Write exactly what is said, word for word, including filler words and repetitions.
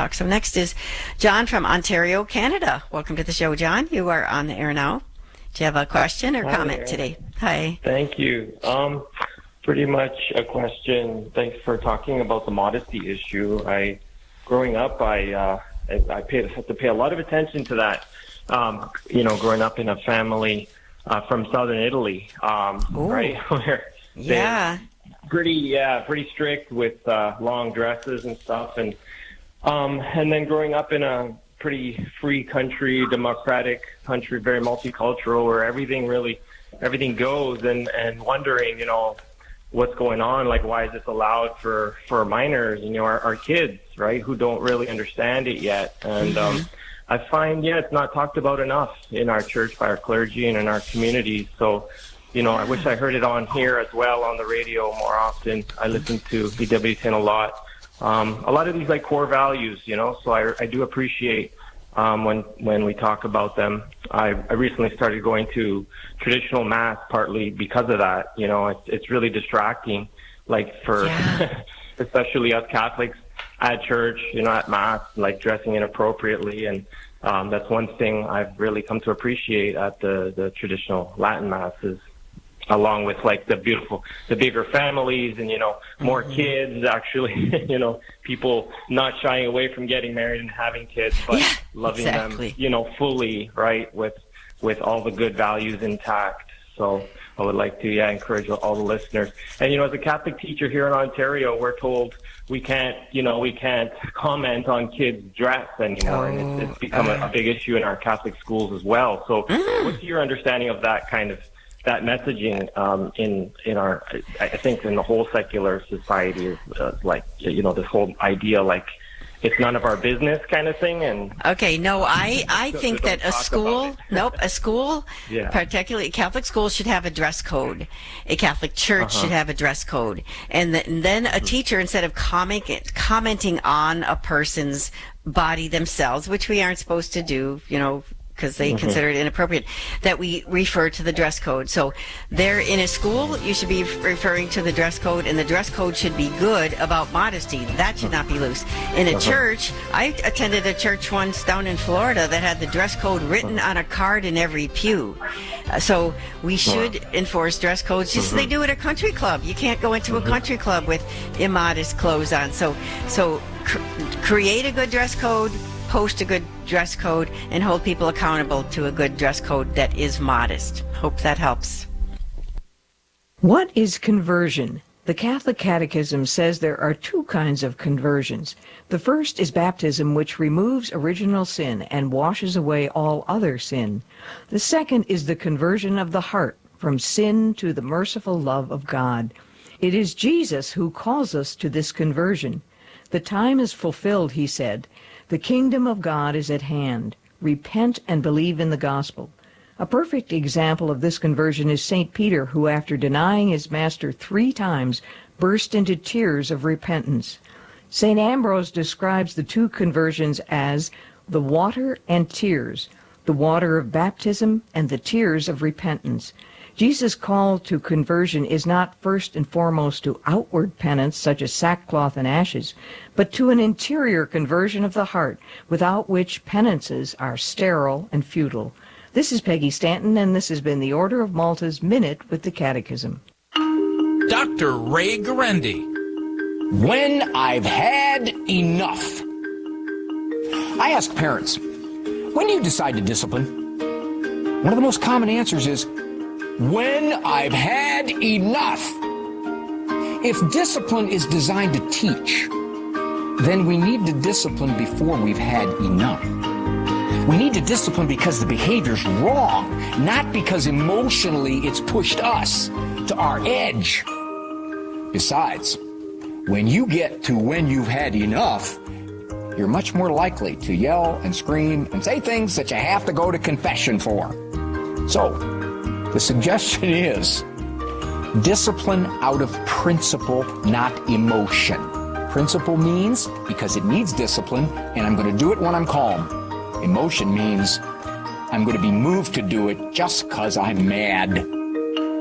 talk. So next is John from Ontario, Canada. Welcome to the show, John. You are on the air now. Do you have a question or Hi comment there. today? Hi. Thank you. Um, pretty much a question. Thanks for talking about the modesty issue. I, growing up, I uh, I, I paid had to pay a lot of attention to that. Um, you know, growing up in a family uh, from southern Italy, um, right, where yeah, pretty yeah pretty strict with uh, long dresses and stuff, and um, and then growing up in a pretty free country, democratic country, very multicultural, where everything really, everything goes, and, and wondering, you know, what's going on, like why is this allowed for, for minors, you know, our, our kids, right, who don't really understand it yet. And mm-hmm. um, I find, yeah, it's not talked about enough in our church by our clergy and in our communities. So, you know, I wish I heard it on here as well, on the radio more often. I listen to E W ten a lot. Um, a lot of these like core values, you know, so I, I do appreciate um, when when we talk about them. I, I recently started going to traditional mass partly because of that. You know, it's, it's really distracting, like for yeah. especially us Catholics at church, you know, at mass, like dressing inappropriately. And um, that's one thing I've really come to appreciate at the, the traditional Latin masses, along with like the beautiful, the bigger families and, you know, more mm-hmm. kids, actually, you know, people not shying away from getting married and having kids, but yeah, loving exactly. them, you know, fully, right, with, with all the good values intact. So I would like to, yeah, encourage all the listeners. And, you know, as a Catholic teacher here in Ontario, we're told we can't, you know, we can't comment on kids' dress anymore. Oh, and it's, it's become uh, a, a big issue in our Catholic schools as well. So mm. what's your understanding of that kind of that messaging um, in in our, I think in the whole secular society is uh, like, you know, this whole idea like it's none of our business kind of thing. And okay, no, I, I think that a school, nope, a school, yeah. particularly a Catholic school, should have a dress code. A Catholic church uh-huh. should have a dress code. And, th- and then a teacher, instead of comment, commenting on a person's body themselves, which we aren't supposed to do, you know, because they mm-hmm. consider it inappropriate, that we refer to the dress code. So there in a school, you should be referring to the dress code, and the dress code should be good about modesty. That should not be loose. In a uh-huh. church, I attended a church once down in Florida that had the dress code written on a card in every pew. Uh, so we should wow. enforce dress codes just mm-hmm. as they do at a country club. You can't go into mm-hmm. a country club with immodest clothes on. So, so cr- create a good dress code, post a good dress code, and hold people accountable to a good dress code that is modest. Hope that helps. What is conversion? The Catholic Catechism says there are two kinds of conversions. The first is baptism, which removes original sin and washes away all other sin. The second is the conversion of the heart from sin to the merciful love of God. It is Jesus who calls us to this conversion. The time is fulfilled, he said. The kingdom of God is at hand. Repent and believe in the gospel. A perfect example of this conversion is Saint Peter, who, after denying his master three times, burst into tears of repentance. Saint Ambrose describes the two conversions as the water and tears, the water of baptism and the tears of repentance. Jesus' call to conversion is not first and foremost to outward penance, such as sackcloth and ashes, but to an interior conversion of the heart, without which penances are sterile and futile. This is Peggy Stanton, and this has been the Order of Malta's Minute with the Catechism. Doctor Ray Guarendi. When I've had enough. I ask parents, when do you decide to discipline? One of the most common answers is, when I've had enough. If discipline is designed to teach, then we need to discipline before we've had enough. We need to discipline because the behavior's wrong, not because emotionally it's pushed us to our edge. Besides, when you get to when you've had enough, you're much more likely to yell and scream and say things that you have to go to confession for. So, the suggestion is discipline out of principle, not emotion. Principle means because it needs discipline, and I'm going to do it when I'm calm. Emotion means I'm going to be moved to do it just because I'm mad.